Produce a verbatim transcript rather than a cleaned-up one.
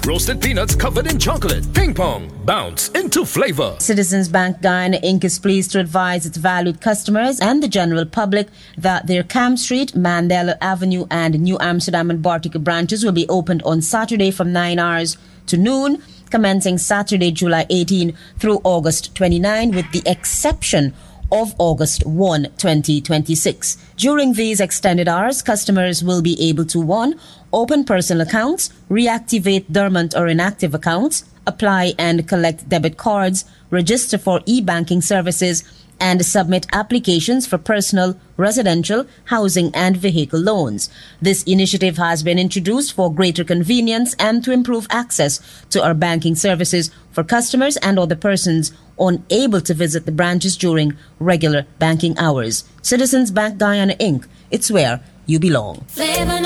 Roasted peanuts covered in chocolate. Ping pong. Bounce into flavor. Citizens Bank Guyana Incorporated is pleased to advise its valued customers and the general public that their Camp Street, Mandela Avenue and New Amsterdam and Bartica branches will be opened on Saturday from nine hours to noon, commencing Saturday, July eighteenth through August twenty-ninth, with the exception of August first, twenty twenty-six. During these extended hours, customers will be able to one open personal accounts, reactivate dormant or inactive accounts, apply and collect debit cards, register for e-banking services, and submit applications for personal, residential, housing and vehicle loans. This initiative has been introduced for greater convenience and to improve access to our banking services for customers and other persons unable to visit the branches during regular banking hours. Citizens Bank Guyana Incorporated. It's where you belong.